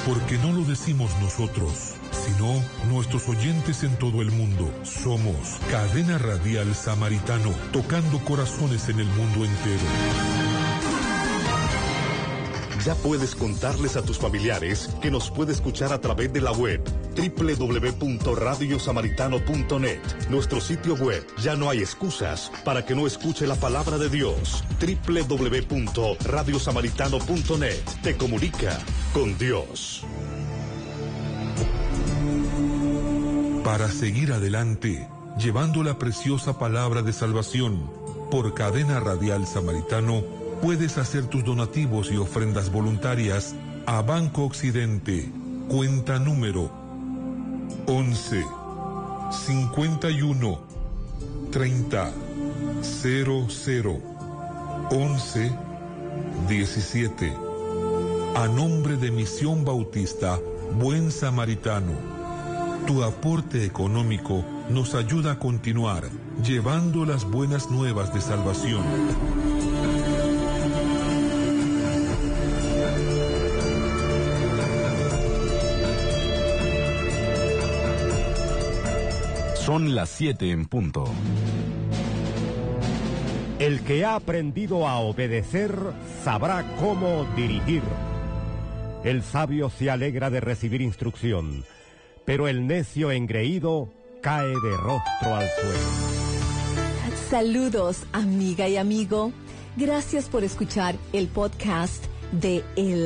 Porque no lo decimos nosotros, sino nuestros oyentes en todo el mundo. Somos Cadena Radial Samaritano, tocando corazones en el mundo entero. Ya puedes contarles a tus familiares que nos puede escuchar a través de la web www.radiosamaritano.net. Nuestro sitio web. Ya no hay excusas para que no escuche la palabra de Dios. www.radiosamaritano.net. Te comunica con Dios. Para seguir adelante, llevando la preciosa palabra de salvación por Cadena Radial Samaritano, puedes hacer tus donativos y ofrendas voluntarias a Banco Occidente, cuenta número 11 51 30 00 11 17, a nombre de Misión Bautista Buen Samaritano. Tu aporte económico nos ayuda a continuar llevando las buenas nuevas de salvación. Son las 7 en punto. El que ha aprendido a obedecer sabrá cómo dirigir. El sabio se alegra de recibir instrucción, pero el necio engreído cae de rostro al suelo. Saludos, amiga y amigo. Gracias por escuchar el podcast de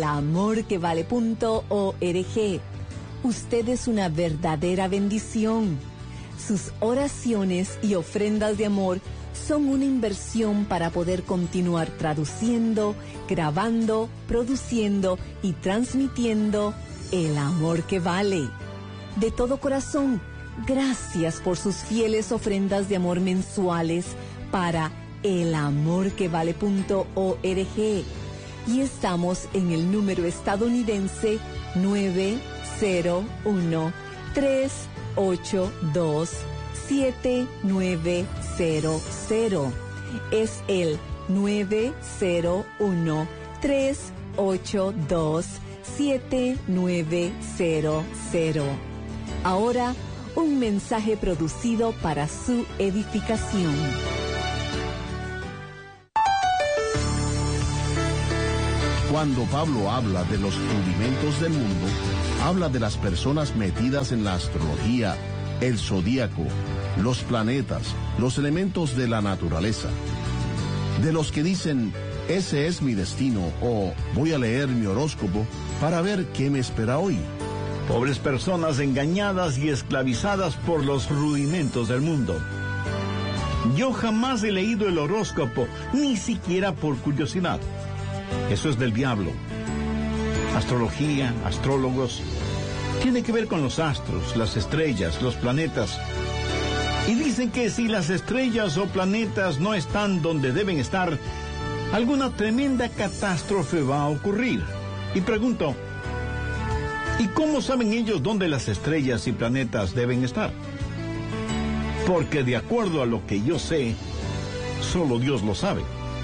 elamorquevale.org. Usted es una verdadera bendición. Sus oraciones y ofrendas de amor son una inversión para poder continuar traduciendo, grabando, produciendo y transmitiendo El Amor que Vale. De todo corazón, gracias por sus fieles ofrendas de amor mensuales para elamorquevale.org. Y estamos en el número estadounidense 901-382-7900. Es el 901-382-7900. Ahora, un mensaje producido para su edificación. Cuando Pablo habla de los rudimentos del mundo, habla de las personas metidas en la astrología, el zodíaco, los planetas, los elementos de la naturaleza. De los que dicen, ese es mi destino, o voy a leer mi horóscopo para ver qué me espera hoy. Pobres personas engañadas y esclavizadas por los rudimentos del mundo. Yo jamás he leído el horóscopo, ni siquiera por curiosidad. Eso es del diablo. Astrología, astrólogos, tiene que ver con los astros, las estrellas, los planetas. Y dicen que si las estrellas o planetas no están donde deben estar, alguna tremenda catástrofe va a ocurrir. Y pregunto, ¿y cómo saben ellos dónde las estrellas y planetas deben estar? Porque de acuerdo a lo que yo sé, solo Dios lo sabe.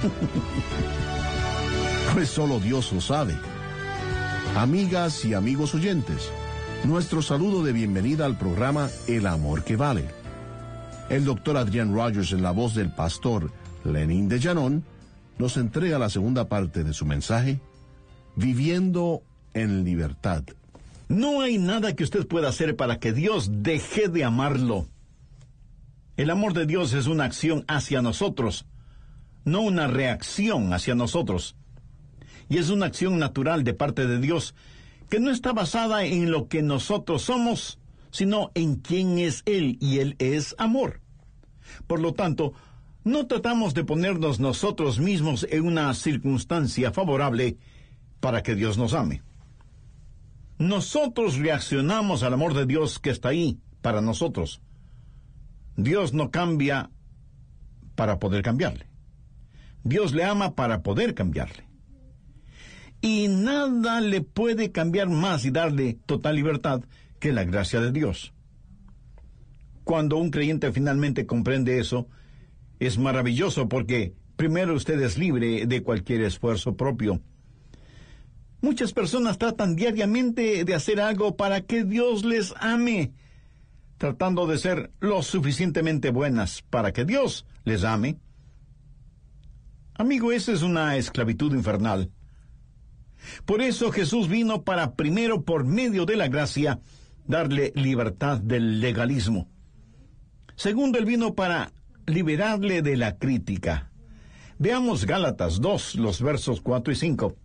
Pues solo Dios lo sabe. Amigas y amigos oyentes, nuestro saludo de bienvenida al programa El Amor que Vale. El doctor Adrián Rogers, en la voz del pastor Lenín de Llanón, nos entrega la segunda parte de su mensaje, Viviendo en Libertad. No hay nada que usted pueda hacer para que Dios deje de amarlo. El amor de Dios es una acción hacia nosotros, no una reacción hacia nosotros. Y es una acción natural de parte de Dios, que no está basada en lo que nosotros somos, sino en quién es Él, y Él es amor. Por lo tanto, no tratamos de ponernos nosotros mismos en una circunstancia favorable para que Dios nos ame. Nosotros reaccionamos al amor de Dios que está ahí para nosotros. Dios no cambia para poder cambiarle. Dios le ama para poder cambiarle. Y nada le puede cambiar más y darle total libertad que la gracia de Dios. Cuando un creyente finalmente comprende eso, es maravilloso porque primero usted es libre de cualquier esfuerzo propio. Muchas personas tratan diariamente de hacer algo para que Dios les ame, tratando de ser lo suficientemente buenas para que Dios les ame. Amigo, esa es una esclavitud infernal. Por eso Jesús vino para, primero, por medio de la gracia, darle libertad del legalismo. Segundo, Él vino para liberarle de la crítica. Veamos Gálatas 2, los versos 4 y 5.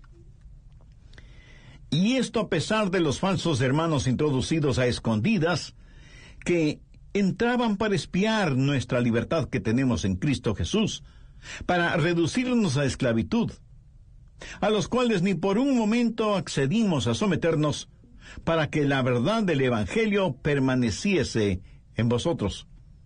Y esto a pesar de los falsos hermanos introducidos a escondidas, que entraban para espiar nuestra libertad que tenemos en Cristo Jesús, para reducirnos a esclavitud, a los cuales ni por un momento accedimos a someternos, para que la verdad del Evangelio permaneciese en vosotros.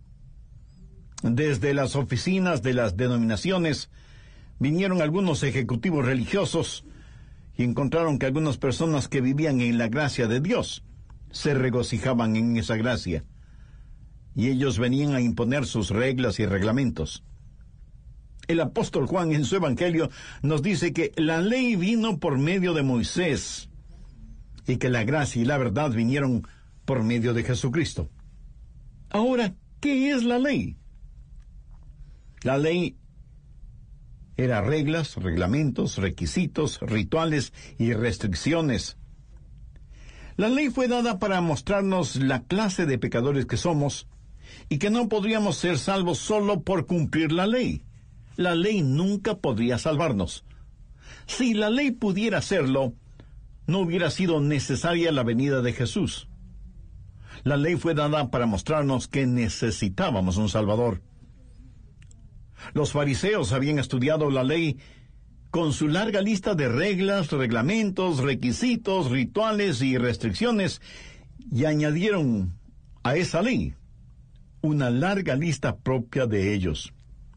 Desde las oficinas de las denominaciones vinieron algunos ejecutivos religiosos y encontraron que algunas personas que vivían en la gracia de Dios se regocijaban en esa gracia, y ellos venían a imponer sus reglas y reglamentos. El apóstol Juan en su Evangelio nos dice que la ley vino por medio de Moisés y que la gracia y la verdad vinieron por medio de Jesucristo. Ahora, ¿qué es la ley? La ley era reglas, reglamentos, requisitos, rituales y restricciones. La ley fue dada para mostrarnos la clase de pecadores que somos y que no podríamos ser salvos solo por cumplir la ley. La ley nunca podría salvarnos. Si la ley pudiera hacerlo, no hubiera sido necesaria la venida de Jesús. La ley fue dada para mostrarnos que necesitábamos un Salvador. Los fariseos habían estudiado la ley con su larga lista de reglas, reglamentos, requisitos, rituales y restricciones, y añadieron a esa ley una larga lista propia de ellos.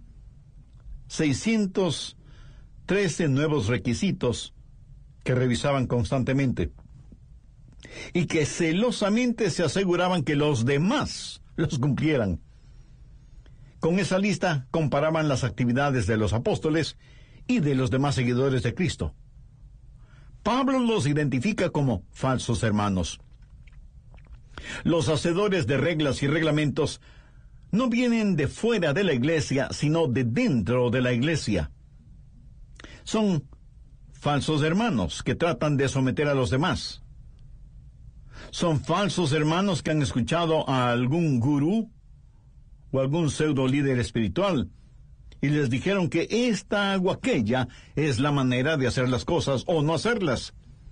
613 nuevos requisitos que revisaban constantemente y que celosamente se aseguraban que los demás los cumplieran. Con esa lista comparaban las actividades de los apóstoles y de los demás seguidores de Cristo. Pablo los identifica como falsos hermanos. Los hacedores de reglas y reglamentos no vienen de fuera de la iglesia, sino de dentro de la iglesia. Son falsos hermanos que tratan de someter a los demás. Son falsos hermanos que han escuchado a algún gurú o algún pseudo líder espiritual y les dijeron que esta o aquella es la manera de hacer las cosas o no hacerlas.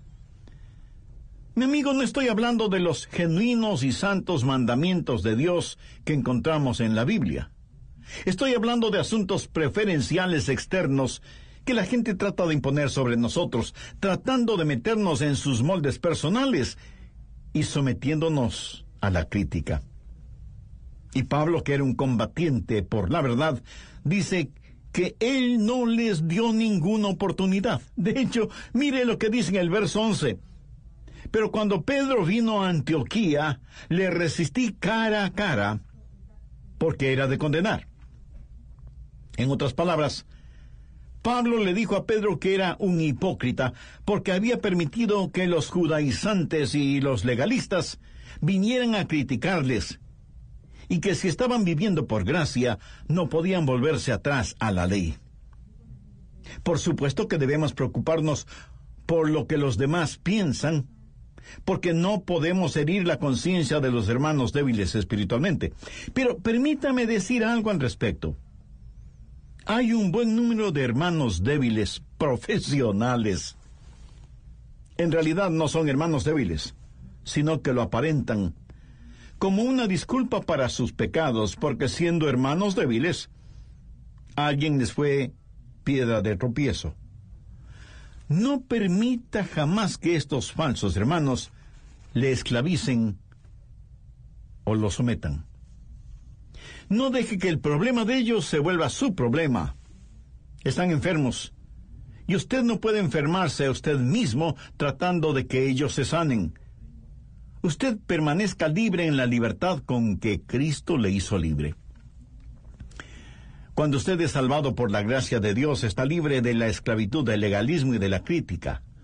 Mi amigo, no estoy hablando de los genuinos y santos mandamientos de Dios que encontramos en la Biblia. Estoy hablando de asuntos preferenciales externos que la gente trata de imponer sobre nosotros, tratando de meternos en sus moldes personales y sometiéndonos a la crítica. Y Pablo, que era un combatiente por la verdad, dice que él no les dio ninguna oportunidad. De hecho, mire lo que dice en el verso 11. Pero cuando Pedro vino a Antioquía, le resistí cara a cara, porque era de condenar. En otras palabras, Pablo le dijo a Pedro que era un hipócrita, porque había permitido que los judaizantes y los legalistas vinieran a criticarles, y que si estaban viviendo por gracia, no podían volverse atrás a la ley. Por supuesto que debemos preocuparnos por lo que los demás piensan, porque no podemos herir la conciencia de los hermanos débiles espiritualmente. Pero permítame decir algo al respecto. Hay un buen número de hermanos débiles profesionales. En realidad no son hermanos débiles, sino que lo aparentan como una disculpa para sus pecados, porque siendo hermanos débiles, alguien les fue piedra de tropiezo. No permita jamás que estos falsos hermanos le esclavicen o lo sometan. No deje que el problema de ellos se vuelva su problema. Están enfermos, y usted no puede enfermarse a usted mismo tratando de que ellos se sanen. Usted permanezca libre en la libertad con que Cristo le hizo libre. Cuando usted es salvado por la gracia de Dios, está libre de la esclavitud del legalismo y de la crítica.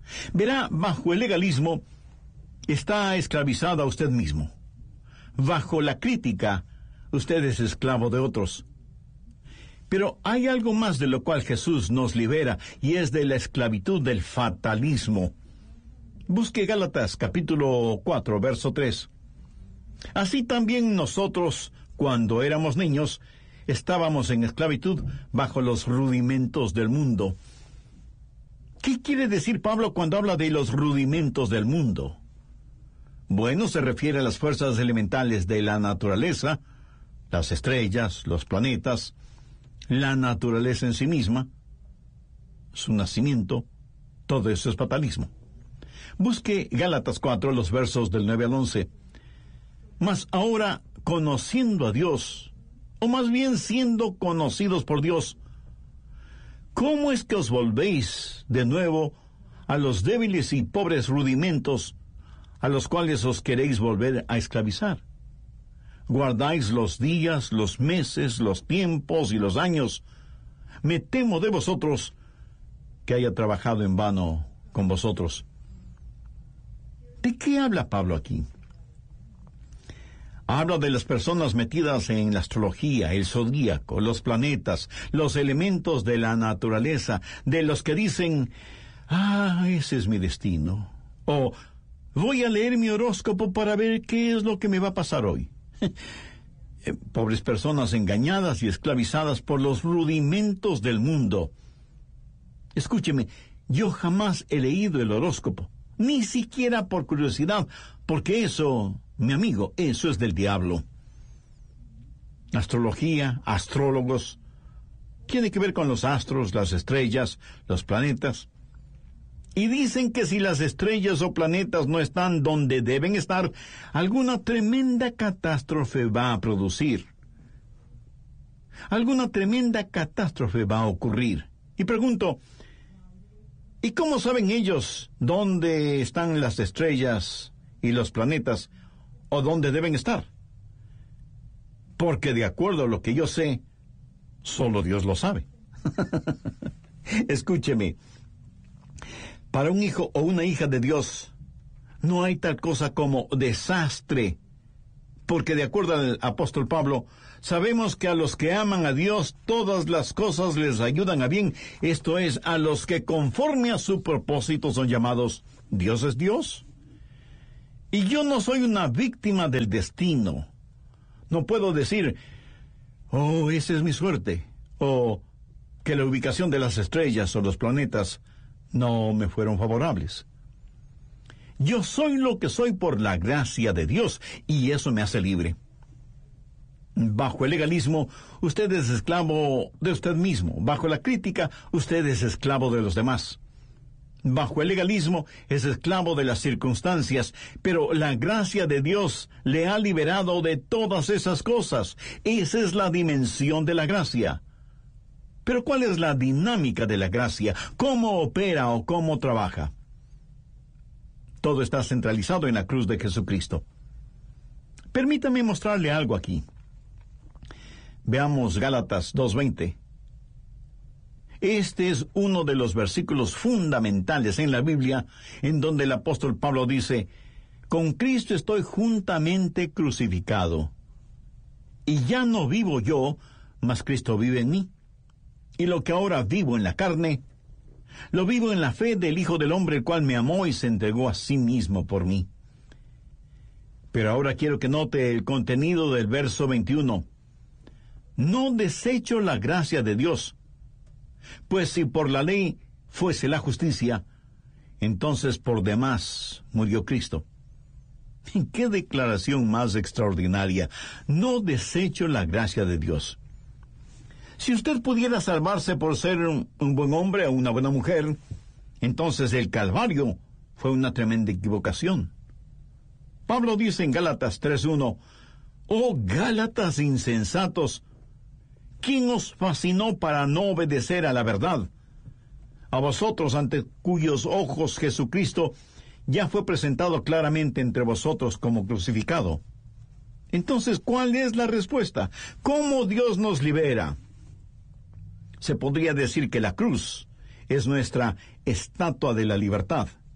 Verá, bajo el legalismo está esclavizado a usted mismo. Bajo la crítica, usted es esclavo de otros. Pero hay algo más de lo cual Jesús nos libera, y es de la esclavitud del fatalismo. Busque Gálatas capítulo 4, verso 3. Así también nosotros, cuando éramos niños, estábamos en esclavitud bajo los rudimentos del mundo. ¿Qué quiere decir Pablo cuando habla de los rudimentos del mundo? Bueno, se refiere a las fuerzas elementales de la naturaleza, las estrellas, los planetas, la naturaleza en sí misma, su nacimiento. Todo eso es fatalismo. Busque Gálatas 4, los versos del 9 al 11. Mas ahora, conociendo a Dios, o más bien siendo conocidos por Dios, ¿cómo es que os volvéis de nuevo a los débiles y pobres rudimentos a los cuales os queréis volver a esclavizar? Guardáis los días, los meses, los tiempos y los años. Me temo de vosotros que haya trabajado en vano con vosotros. ¿De qué habla Pablo aquí? Habla de las personas metidas en la astrología, el zodíaco, los planetas, los elementos de la naturaleza, de los que dicen, ese es mi destino, o voy a leer mi horóscopo para ver qué es lo que me va a pasar hoy. Pobres personas engañadas y esclavizadas por los rudimentos del mundo. Escúcheme, yo jamás he leído el horóscopo, ni siquiera por curiosidad, porque eso, mi amigo, eso es del diablo. Astrología, astrólogos, tiene que ver con los astros, las estrellas, los planetas. Y dicen que si las estrellas o planetas no están donde deben estar, alguna tremenda catástrofe va a producir. Alguna tremenda catástrofe va a ocurrir. Y pregunto, ¿y cómo saben ellos dónde están las estrellas y los planetas o dónde deben estar? Porque de acuerdo a lo que yo sé, solo Dios lo sabe. Escúcheme. Para un hijo o una hija de Dios, no hay tal cosa como desastre, porque de acuerdo al apóstol Pablo, sabemos que a los que aman a Dios, todas las cosas les ayudan a bien, esto es, a los que conforme a su propósito son llamados. Dios es Dios. Y yo no soy una víctima del destino. No puedo decir, esa es mi suerte, o que la ubicación de las estrellas o los planetas no me fueron favorables. Yo soy lo que soy por la gracia de Dios, y eso me hace libre. Bajo el legalismo, usted es esclavo de usted mismo. Bajo la crítica, usted es esclavo de los demás. Bajo el legalismo, es esclavo de las circunstancias, pero la gracia de Dios le ha liberado de todas esas cosas. Esa es la dimensión de la gracia. Pero ¿cuál es la dinámica de la gracia? ¿Cómo opera o cómo trabaja? Todo está centralizado en la cruz de Jesucristo. Permítame mostrarle algo aquí. Veamos Gálatas 2:20. Este es uno de los versículos fundamentales en la Biblia en donde el apóstol Pablo dice, con Cristo estoy juntamente crucificado. Y ya no vivo yo, mas Cristo vive en mí. Y lo que ahora vivo en la carne, lo vivo en la fe del Hijo del Hombre, el cual me amó y se entregó a sí mismo por mí. Pero ahora quiero que note el contenido del verso 21. No desecho la gracia de Dios, pues si por la ley fuese la justicia, entonces por demás murió Cristo. ¡Qué declaración más extraordinaria! No desecho la gracia de Dios. Si usted pudiera salvarse por ser un buen hombre o una buena mujer, entonces el Calvario fue una tremenda equivocación. Pablo dice en Gálatas 3:1, «Oh Gálatas insensatos, ¿quién os fascinó para no obedecer a la verdad? A vosotros ante cuyos ojos Jesucristo ya fue presentado claramente entre vosotros como crucificado». Entonces, ¿cuál es la respuesta? ¿Cómo Dios nos libera? Se podría decir que la cruz es nuestra estatua de la libertad.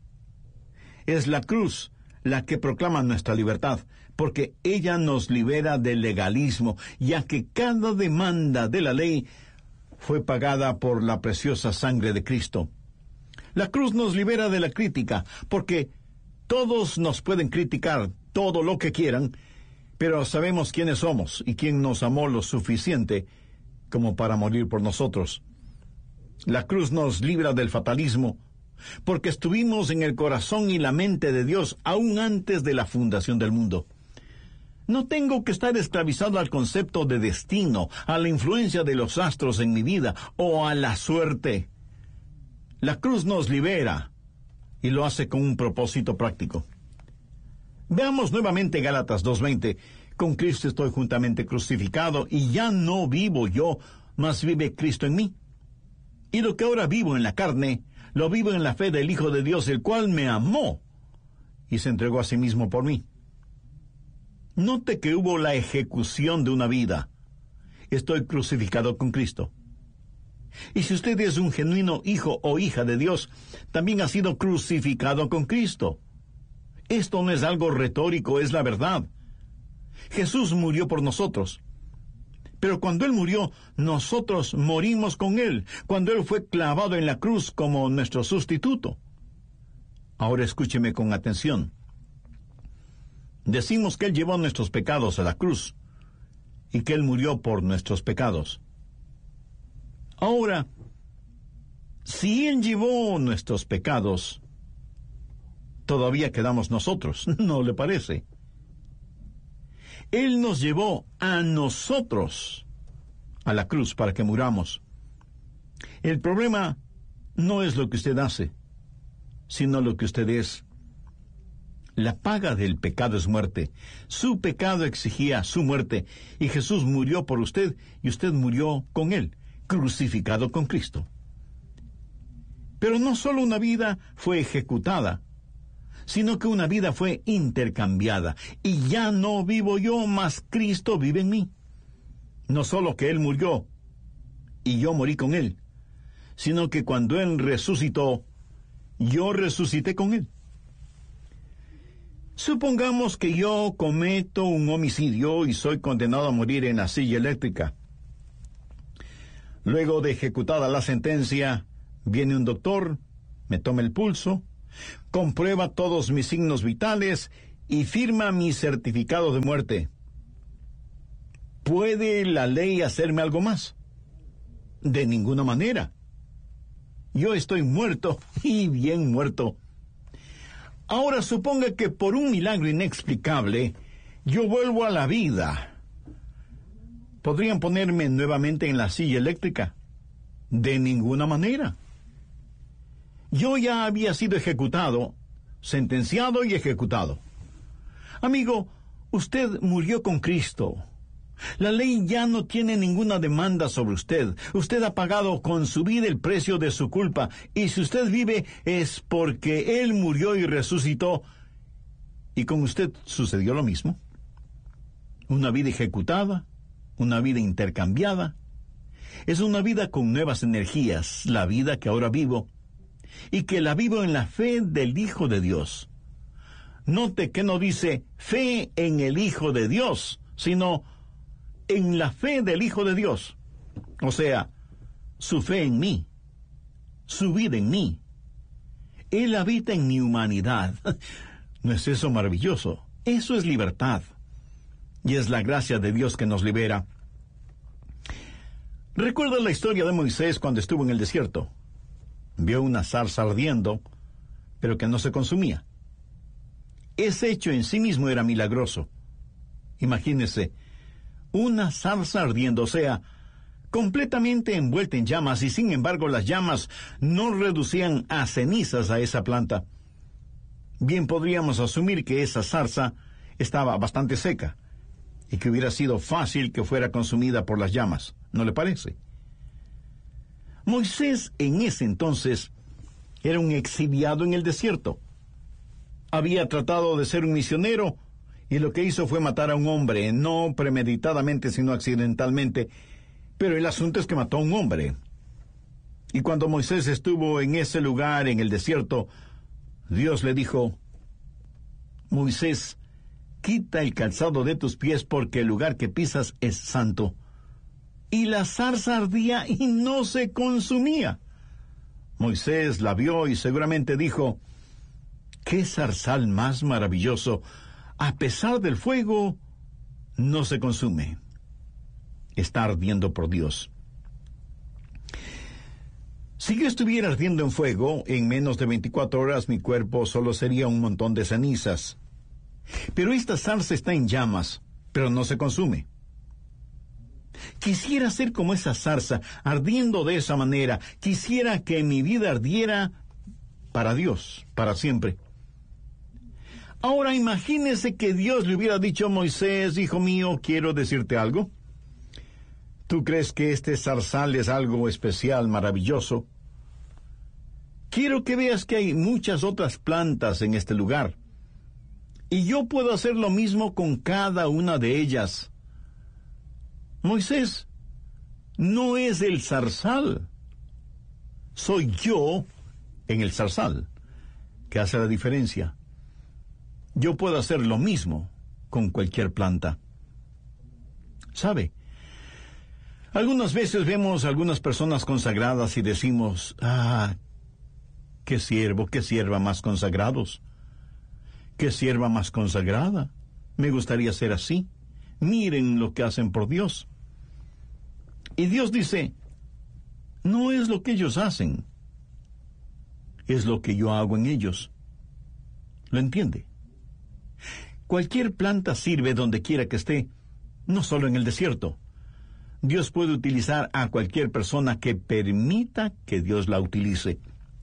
es la cruz la que proclama nuestra libertad, porque ella nos libera del legalismo, ya que cada demanda de la ley fue pagada por la preciosa sangre de Cristo. La cruz nos libera de la crítica, porque todos nos pueden criticar todo lo que quieran, pero sabemos quiénes somos y quién nos amó lo suficiente como para morir por nosotros. La cruz nos libra del fatalismo, porque estuvimos en el corazón y la mente de Dios aún antes de la fundación del mundo. No tengo que estar esclavizado al concepto de destino, a la influencia de los astros en mi vida o a la suerte. La cruz nos libera y lo hace con un propósito práctico. Veamos nuevamente Gálatas 2:20. Con Cristo estoy juntamente crucificado y ya no vivo yo, mas vive Cristo en mí. Y lo que ahora vivo en la carne, lo vivo en la fe del Hijo de Dios, el cual me amó y se entregó a sí mismo por mí. Note que hubo la ejecución de una vida. Estoy crucificado con Cristo. Y si usted es un genuino hijo o hija de Dios, también ha sido crucificado con Cristo. Esto no es algo retórico, es la verdad. Jesús murió por nosotros. Pero cuando Él murió, nosotros morimos con Él, cuando Él fue clavado en la cruz como nuestro sustituto. Ahora escúcheme con atención. Decimos que Él llevó nuestros pecados a la cruz y que Él murió por nuestros pecados. Ahora, si Él llevó nuestros pecados, todavía quedamos nosotros, ¿no le parece? Él nos llevó a nosotros a la cruz para que muramos. El problema no es lo que usted hace, sino lo que usted es. La paga del pecado es muerte. Su pecado exigía su muerte, y Jesús murió por usted, y usted murió con Él, crucificado con Cristo. Pero no solo una vida fue ejecutada, sino que una vida fue intercambiada, y ya no vivo yo, mas Cristo vive en mí. No solo que Él murió, y yo morí con Él, sino que cuando Él resucitó, yo resucité con Él. Supongamos que yo cometo un homicidio y soy condenado a morir en la silla eléctrica. Luego de ejecutada la sentencia, viene un doctor, me toma el pulso, comprueba todos mis signos vitales y firma mi certificado de muerte. ¿Puede la ley hacerme algo más? De ninguna manera. Yo estoy muerto, y bien muerto. Ahora suponga que por un milagro inexplicable, yo vuelvo a la vida. ¿Podrían ponerme nuevamente en la silla eléctrica? De ninguna manera. Yo ya había sido ejecutado, sentenciado y ejecutado. Amigo, usted murió con Cristo. La ley ya no tiene ninguna demanda sobre usted. Usted ha pagado con su vida el precio de su culpa, y si usted vive es porque Él murió y resucitó, y con usted sucedió lo mismo. Una vida ejecutada, una vida intercambiada. Es una vida con nuevas energías, la vida que ahora vivo, y que la vivo en la fe del Hijo de Dios. Note que no dice fe en el Hijo de Dios, sino en la fe del Hijo de Dios. O sea, su fe en mí, su vida en mí. Él habita en mi humanidad. ¿No es eso maravilloso? Eso es libertad. Y es la gracia de Dios que nos libera. ¿Recuerda la historia de Moisés cuando estuvo en el desierto? Vio una zarza ardiendo, pero que no se consumía. Ese hecho en sí mismo era milagroso. Imagínese, una zarza ardiendo, o sea, completamente envuelta en llamas, y sin embargo las llamas no reducían a cenizas a esa planta. Bien podríamos asumir que esa zarza estaba bastante seca, y que hubiera sido fácil que fuera consumida por las llamas, ¿no le parece? Moisés en ese entonces era un exiliado en el desierto. Había tratado de ser un misionero, y lo que hizo fue matar a un hombre, no premeditadamente, sino accidentalmente, pero el asunto es que mató a un hombre. Y cuando Moisés estuvo en ese lugar, en el desierto, Dios le dijo, Moisés, quita el calzado de tus pies porque el lugar que pisas es santo. Y la zarza ardía y no se consumía. Moisés la vio y seguramente dijo, ¡qué zarzal más maravilloso! A pesar del fuego, no se consume. Está ardiendo por Dios. Si yo estuviera ardiendo en fuego, en menos de 24 horas mi cuerpo solo sería un montón de cenizas. Pero esta zarza está en llamas, pero no se consume. Quisiera ser como esa zarza, ardiendo de esa manera. Quisiera que mi vida ardiera para Dios, para siempre. Ahora imagínese que Dios le hubiera dicho a Moisés, hijo mío, quiero decirte algo. ¿Tú crees que este zarzal es algo especial, maravilloso? Quiero que veas que hay muchas otras plantas en este lugar. Y yo puedo hacer lo mismo con cada una de ellas. Moisés, no es el zarzal. Soy yo en el zarzal que hace la diferencia. Yo puedo hacer lo mismo con cualquier planta. ¿Sabe? Algunas veces vemos a algunas personas consagradas y decimos, qué siervo, qué sierva más consagrados. Qué sierva más consagrada. Me gustaría ser así. Miren lo que hacen por Dios. Y Dios dice, no es lo que ellos hacen, es lo que yo hago en ellos. ¿Lo entiende? Cualquier planta sirve donde quiera que esté, no solo en el desierto. Dios puede utilizar a cualquier persona que permita que Dios la utilice.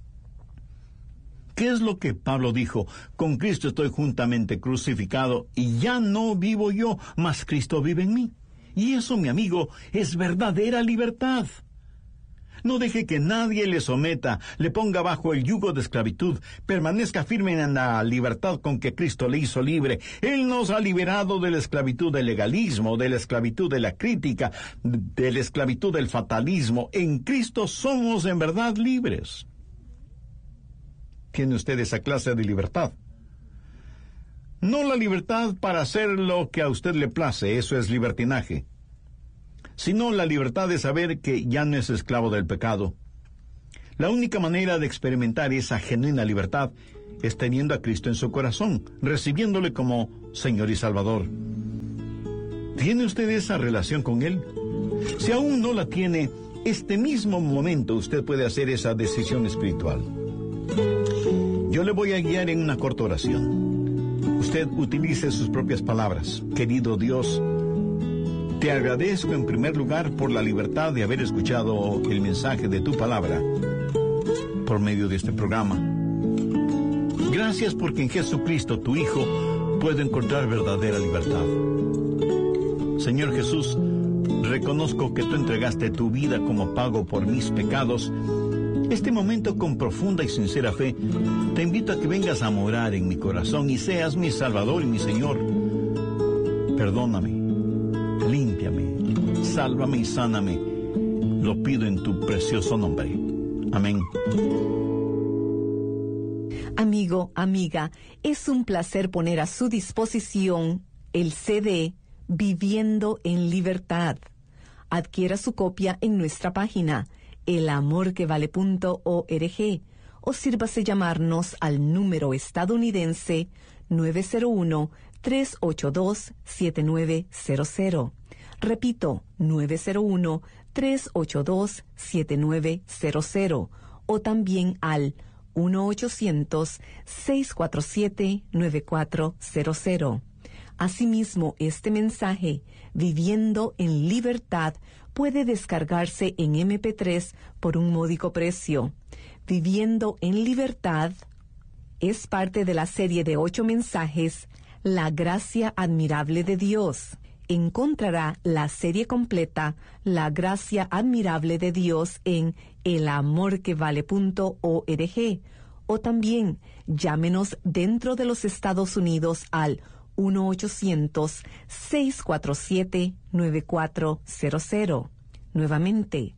¿Qué es lo que Pablo dijo? Con Cristo estoy juntamente crucificado y ya no vivo yo, mas Cristo vive en mí. Y eso, mi amigo, es verdadera libertad. No deje que nadie le someta, le ponga bajo el yugo de esclavitud. Permanezca firme en la libertad con que Cristo le hizo libre. Él nos ha liberado de la esclavitud del legalismo, de la esclavitud de la crítica, de la esclavitud del fatalismo. En Cristo somos en verdad libres. ¿Tiene usted esa clase de libertad? No la libertad para hacer lo que a usted le place, eso es libertinaje, sino la libertad de saber que ya no es esclavo del pecado. La única manera de experimentar esa genuina libertad es teniendo a Cristo en su corazón, recibiéndole como Señor y Salvador. ¿Tiene usted esa relación con Él? Si aún no la tiene, este mismo momento usted puede hacer esa decisión espiritual. Yo le voy a guiar en una corta oración. Usted utilice sus propias palabras. Querido Dios, te agradezco en primer lugar por la libertad de haber escuchado el mensaje de tu palabra por medio de este programa. Gracias porque en Jesucristo, tu Hijo, puedo encontrar verdadera libertad. Señor Jesús, reconozco que tú entregaste tu vida como pago por mis pecados. Este momento, con profunda y sincera fe, te invito a que vengas a morar en mi corazón y seas mi Salvador y mi Señor. Perdóname, límpiame, sálvame y sáname. Lo pido en tu precioso nombre. Amén. Amigo, amiga, es un placer poner a su disposición el CD Viviendo en Libertad. Adquiera su copia en nuestra página elamorquevale.org o sírvase llamarnos al número estadounidense 901-382-7900. Repito, 901-382-7900 o también al 1-800-647-9400. Asimismo, este mensaje, Viviendo en Libertad, puede descargarse en MP3 por un módico precio. Viviendo en Libertad es parte de la serie de 8 mensajes, La Gracia Admirable de Dios. Encontrará la serie completa, La Gracia Admirable de Dios, en elamorquevale.org o también llámenos dentro de los Estados Unidos al 1-800-647-9400. Nuevamente,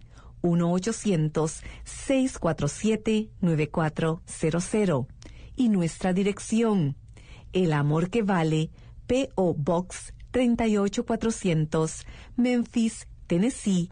1-800-647-9400. Y nuestra dirección, El Amor que Vale, P.O. Box 38400, Memphis, Tennessee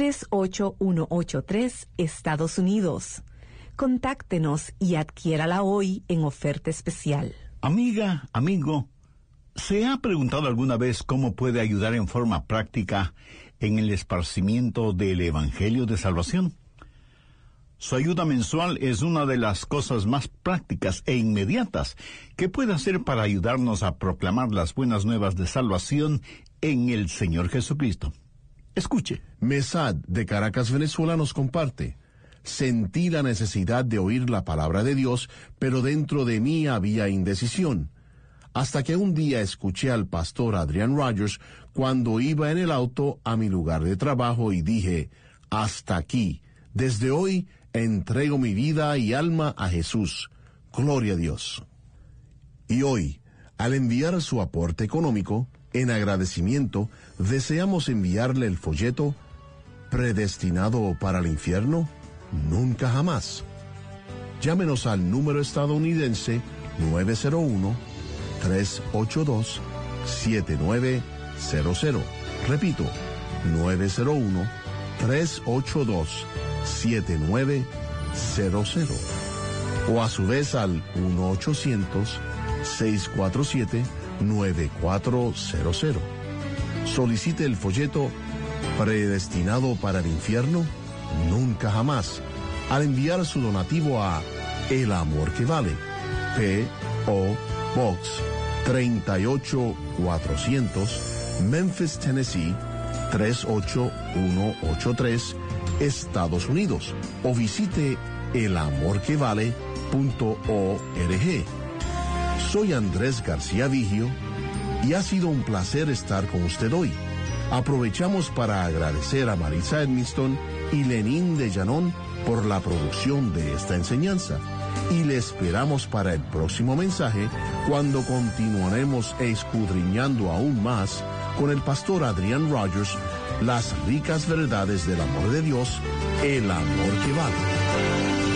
38183, Estados Unidos. Contáctenos y adquiérala hoy en oferta especial. Amiga, amigo, ¿se ha preguntado alguna vez cómo puede ayudar en forma práctica en el esparcimiento del Evangelio de Salvación? Su ayuda mensual es una de las cosas más prácticas e inmediatas que puede hacer para ayudarnos a proclamar las buenas nuevas de salvación en el Señor Jesucristo. Escuche. Mesad, de Caracas, Venezuela, nos comparte: sentí la necesidad de oír la palabra de Dios, pero dentro de mí había indecisión. Hasta que un día escuché al pastor Adrian Rogers cuando iba en el auto a mi lugar de trabajo y dije: hasta aquí, desde hoy entrego mi vida y alma a Jesús. Gloria a Dios. Y hoy, al enviar su aporte económico, en agradecimiento, deseamos enviarle el folleto ¿Predestinado para el infierno? Nunca jamás. Llámenos al número estadounidense 901-382-7900. Repito, 901-382-7900. O a su vez al 1-800-647-9400. Solicite el folleto ¿Predestinado para el infierno? Nunca jamás, al enviar su donativo a El Amor que Vale, P.O. Box 38400, Memphis, Tennessee 38183, Estados Unidos, o visite elamorquevale.org. Soy Andrés García Vigio y ha sido un placer estar con usted hoy. Aprovechamos para agradecer a Marisa Edmiston y Lenín de Llanón por la producción de esta enseñanza. Y le esperamos para el próximo mensaje, cuando continuaremos escudriñando aún más con el pastor Adrian Rogers las ricas verdades del amor de Dios, el amor que vale.